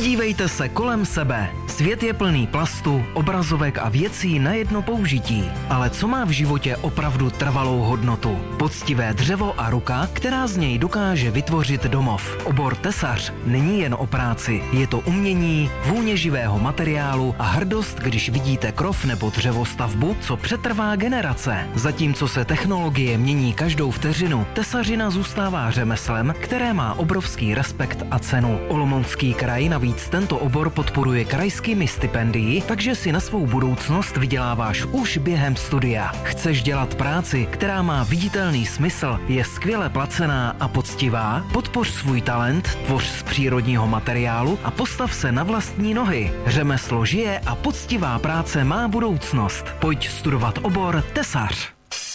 Podívejte se kolem sebe. Svět je plný plastu, obrazovek a věcí na jedno použití. Ale co má v životě opravdu trvalou hodnotu? Poctivé dřevo a ruka, která z něj dokáže vytvořit domov. Obor tesař není jen o práci. Je to umění, vůně živého materiálu a hrdost, když vidíte krov nebo dřevostavbu, co přetrvá generace. Zatímco se technologie mění každou vteřinu, tesařina zůstává řemeslem, které má obrovský respekt a cenu. Olomoucký kraj navíc tento obor podporuje krajskými stipendii, takže si na svou budoucnost vyděláváš už během studia. Chceš dělat práci, která má viditelný smysl, je skvěle placená a poctivá? Podpoř svůj talent, tvoř z přírodního materiálu a postav se na vlastní nohy. Řemeslo žije a poctivá práce má budoucnost. Pojď studovat obor tesař.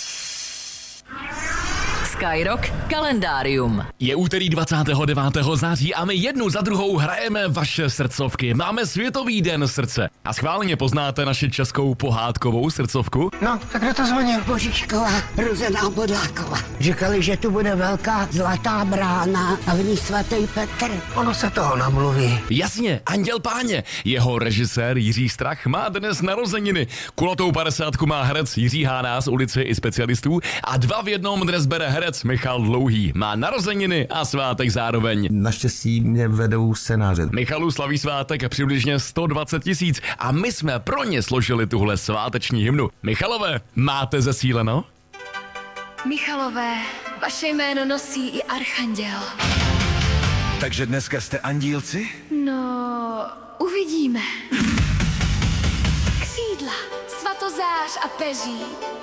Skyrock kalendárium. Je úterý 29. září a my jednu za druhou hrajeme vaše srdcovky. Máme Světový den srdce. A schválně poznáte naši českou pohádkovou srdcovku? No, tak kdo to zvonil? Božičková, Ruzená Bodláková. Říkali, že tu bude velká zlatá brána a v ní svatý Petr. Ono se toho namluví. Jasně, Anděl Páně. Jeho režisér Jiří Strach má dnes narozeniny. Kulatou 50 má herec Jiří Hána z Ulice i specialistů a 2 v jednom dnes bere herec Michal Dlouhý. Má narozeniny a svátek zároveň. Naštěstí mě vedou scénáře. Michalu slaví svátek přibližně 120 000 a my jsme pro ně složili tuhle sváteční hymnu. Michalové, máte zesíleno? Michalové, vaše jméno nosí i archanděl. Takže dneska jste andílci? No, uvidíme. Křídla, svatozář a peří.